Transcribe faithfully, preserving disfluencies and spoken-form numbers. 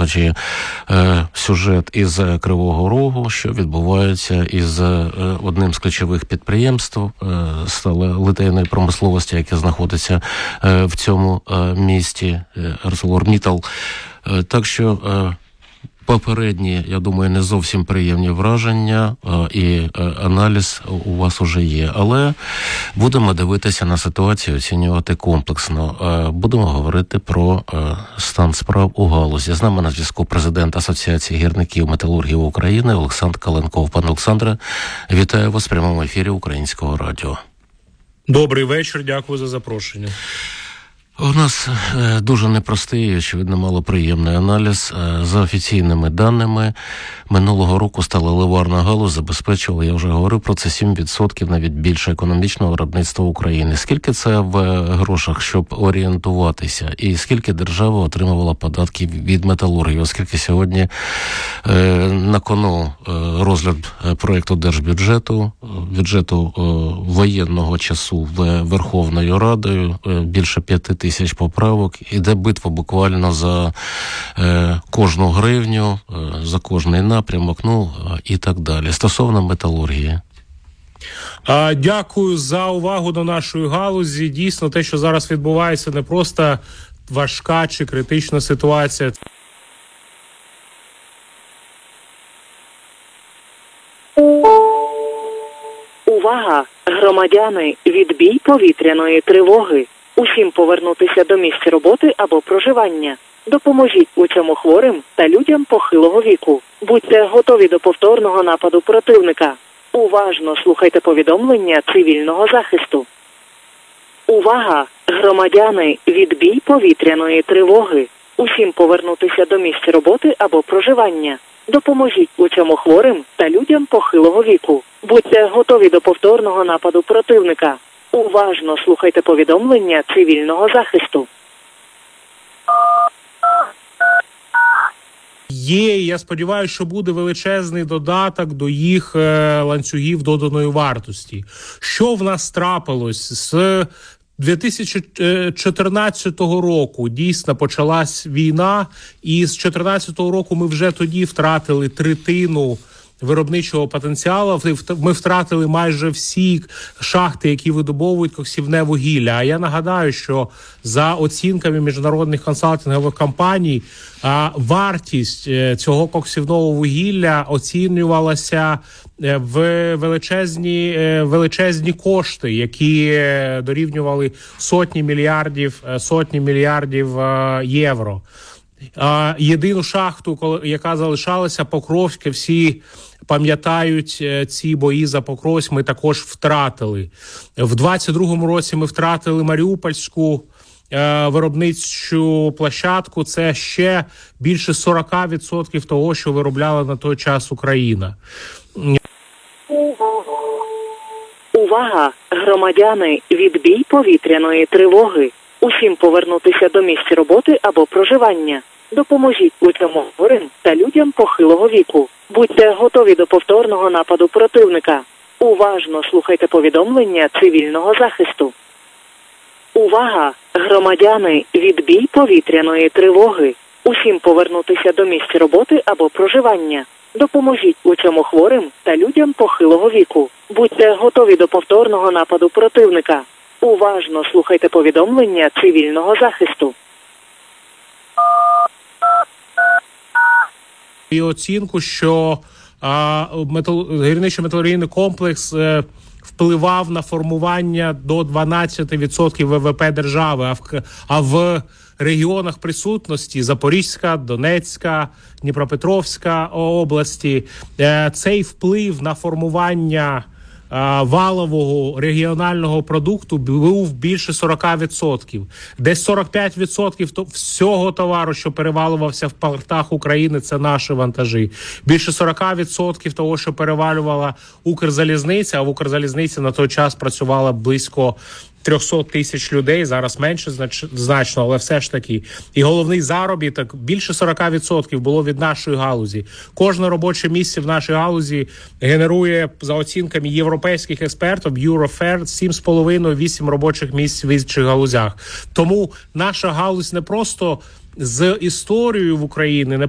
слухачі, сюжет із Кривого Рогу, що відбувається із одним з ключових підприємств сталелитейної промисловості, яке знаходиться в цьому місті, ArcelorMittal. Так що попередні, я думаю, не зовсім приємні враження і аналіз у вас уже є. Але будемо дивитися на ситуацію, оцінювати комплексно. Будемо говорити про стан справ у галузі. З нами на зв'язку президент Асоціації гірників металургів України Олександр Каленков. Пане Олександре, вітаю вас в прямому ефірі Українського радіо. Добрий вечір, дякую за запрошення. У нас е, дуже непростий, очевидно, малоприємний аналіз. Е, за офіційними даними, минулого року сталеливарна галузь забезпечувала, я вже говорив про це, сім відсотків, навіть більше економічного виробництва України. Скільки це в грошах, щоб орієнтуватися? І скільки держава отримувала податків від металургії? Оскільки сьогодні е, на кону е, розгляд проєкту держбюджету, бюджету е, воєнного часу в Верховною Радою, е, більше п'яти тисяч тисяч поправок, іде битва буквально за е, кожну гривню, е, за кожний напрямок, ну і так далі. Стосовно металургії. А, дякую за увагу до нашої галузі. Дійсно, те, що зараз відбувається, не просто важка чи критична ситуація. Увага! Громадяни, відбій повітряної тривоги. Усім повернутися до місць роботи або проживання. Допоможіть у цьому хворим та людям похилого віку. Будьте готові до повторного нападу противника. Уважно слухайте повідомлення цивільного захисту. Увага! Громадяни, відбій повітряної тривоги. Усім повернутися до місць роботи або проживання. Допоможіть у цьому хворим та людям похилого віку. Будьте готові до повторного нападу противника. Уважно слухайте повідомлення цивільного захисту. Є, я сподіваюся, що буде величезний додаток до їх е, ланцюгів доданої вартості. Що в нас трапилось? З дві тисячі чотирнадцятого року дійсно почалась війна, і з дві тисячі чотирнадцятого року ми вже тоді втратили третину виробничого потенціалу. Ми втратили майже всі шахти, які видобовують коксівне вугілля. А я нагадаю, що за оцінками міжнародних консалтингових компаній вартість цього коксівного вугілля оцінювалася в величезні, величезні кошти, які дорівнювали сотні мільярдів, сотні мільярдів євро. А єдину шахту, яка залишалася, Покровське, всі пам'ятають ці бої за Покровськ, ми також втратили. В двадцять другому році ми втратили Маріупольську е, виробничу площадку. Це ще більше сорок відсотків того, що виробляла на той час Україна. Увага! Громадяни, відбій повітряної тривоги. Усім повернутися до місць роботи або проживання. Допоможіть у цьому хворим та людям похилого віку. Будьте готові до повторного нападу противника. Уважно слухайте повідомлення цивільного захисту. Увага! Громадяни, відбій повітряної тривоги. Усім повернутися до місць роботи або проживання. Допоможіть у цьому хворим та людям похилого віку. Будьте готові до повторного нападу противника. Уважно слухайте повідомлення цивільного захисту. І оцінку, що а, метал... гірничо-металургійний комплекс е, впливав на формування до дванадцять відсотків ВВП держави, а в, а в регіонах присутності Запорізька, Донецька, Дніпропетровська області е, цей вплив на формування валового регіонального продукту був більше сорок відсотків. Десь сорок п'ять відсотків всього товару, що перевалювався в портах України, це наші вантажі. Більше сорок відсотків того, що перевалювала Укрзалізниця, а в Укрзалізниці на той час працювало близько триста тисяч людей, зараз менше значно, але все ж таки. І головний заробіток більше сорок відсотків було від нашої галузі. Кожне робоче місце в нашій галузі генерує, за оцінками європейських експертів, Eurofair, сім з половиною - вісім робочих місць в інших галузях. Тому наша галузь не просто з історією в Україні, не